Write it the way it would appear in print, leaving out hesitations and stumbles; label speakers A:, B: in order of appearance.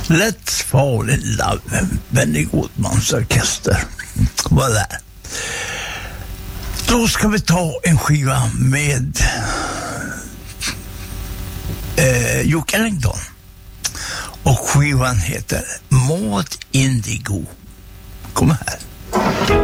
A: Let's fall in love, Benny Goodmans orkester var där. Då ska vi ta en skiva med Duke Ellington. Och skivan heter Maud Indigo. Kom här.